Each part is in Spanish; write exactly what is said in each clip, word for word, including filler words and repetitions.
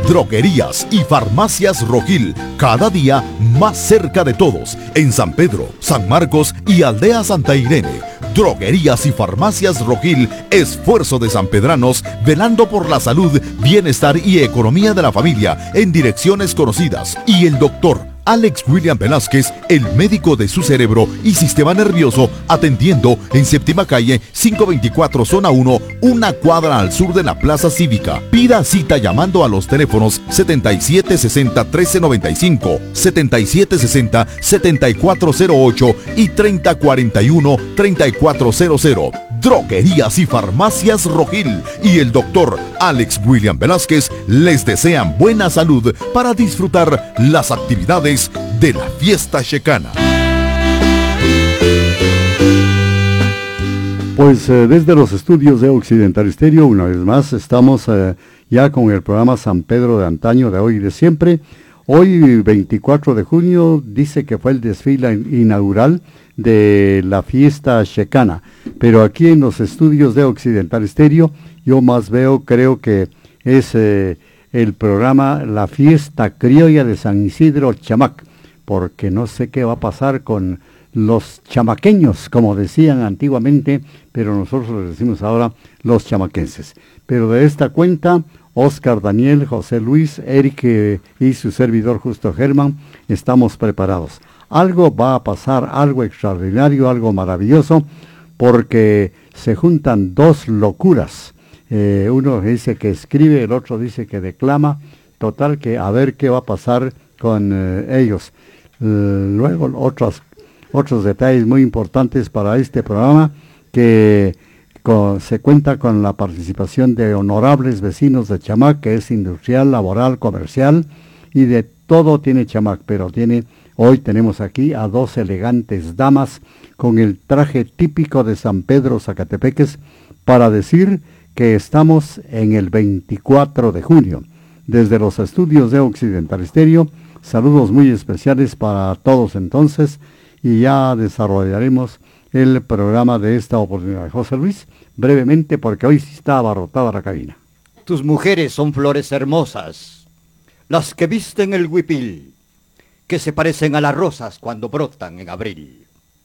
Droguerías y Farmacias Rojil, cada día más cerca de todos, en San Pedro, San Marcos y Aldea Santa Irene. Droguerías y Farmacias Rojil, esfuerzo de sanpedranos, velando por la salud, bienestar y economía de la familia, en direcciones conocidas. Y el doctor Alex William Velázquez, el médico de su cerebro y sistema nervioso, atendiendo en Séptima Calle, quinientos veinticuatro, Zona uno, una cuadra al sur de la Plaza Cívica. Pida cita llamando a los teléfonos setenta y siete sesenta, trece noventa y cinco, setenta y siete sesenta, setenta y cuatro cero ocho y treinta cuarenta y uno, treinta y cuatro cero cero. Droguerías y Farmacias Rojil y el doctor Alex William Velázquez les desean buena salud para disfrutar las actividades de la fiesta checana. Pues eh, desde los estudios de Occidental Estéreo, una vez más, estamos eh, ya con el programa San Pedro de antaño, de hoy y de siempre. Hoy, veinticuatro de junio, dice que fue el desfile inaugural de la fiesta checana, pero aquí en los estudios de Occidental Estéreo, yo más veo, creo que es eh, el programa La Fiesta Criolla de San Isidro Chamac, porque no sé qué va a pasar con los chamaqueños, como decían antiguamente, pero nosotros les decimos ahora los chamaquenses. Pero de esta cuenta, Oscar Daniel, José Luis, Eric eh, y su servidor Justo Germán, estamos preparados. Algo va a pasar, algo extraordinario, algo maravilloso, porque se juntan dos locuras. Eh, uno dice que escribe, el otro dice que declama. Total que a ver qué va a pasar con eh, ellos. Eh, luego otros, otros detalles muy importantes para este programa, que con, se cuenta con la participación de honorables vecinos de Chamac, que es industrial, laboral, comercial, y de todo tiene Chamac, pero tiene... Hoy tenemos aquí a dos elegantes damas con el traje típico de San Pedro Zacatepeques para decir que estamos en el veinticuatro de junio. Desde los estudios de Occidental Estéreo, saludos muy especiales para todos entonces, y ya desarrollaremos el programa de esta oportunidad. José Luis, brevemente, porque hoy sí está abarrotada la cabina. Tus mujeres son flores hermosas, las que visten el huipil, que se parecen a las rosas cuando brotan en abril.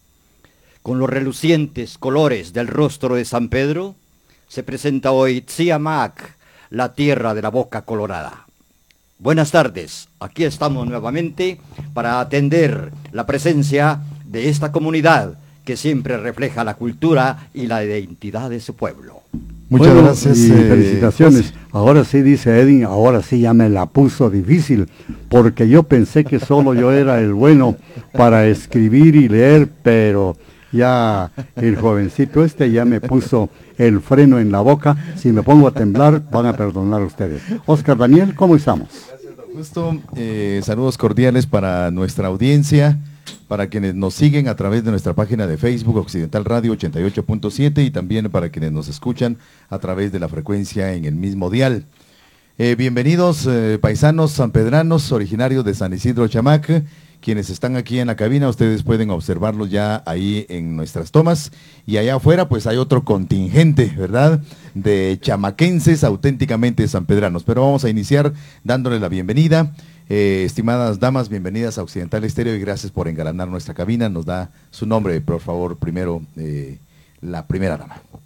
Con los relucientes colores del rostro de San Pedro, se presenta hoy Tziamac, la tierra de la boca colorada. Buenas tardes, aquí estamos nuevamente para atender la presencia de esta comunidad que siempre refleja la cultura y la identidad de su pueblo. Muchas bueno, gracias. Y eh, felicitaciones. Pues, ahora sí, dice Edwin, ahora sí ya me la puso difícil, porque yo pensé que solo yo era el bueno para escribir y leer, pero ya el jovencito este ya me puso el freno en la boca. Si me pongo a temblar, van a perdonar ustedes. Oscar Daniel, ¿cómo estamos? Gracias, don Justo. Eh, saludos cordiales para nuestra audiencia, para quienes nos siguen a través de nuestra página de Facebook, Occidental Radio ochenta y ocho punto siete, y también para quienes nos escuchan a través de la frecuencia en el mismo dial. Eh, bienvenidos eh, paisanos sanpedranos, originarios de San Isidro Chamac, quienes están aquí en la cabina. Ustedes pueden observarlos ya ahí en nuestras tomas, y allá afuera pues hay otro contingente, ¿verdad?, de chamaquenses auténticamente sanpedranos. Pero vamos a iniciar dándoles la bienvenida. Eh, estimadas damas, bienvenidas a Occidental Estéreo y gracias por engalanar nuestra cabina. Nos da su nombre, por favor, primero, eh, la primera dama.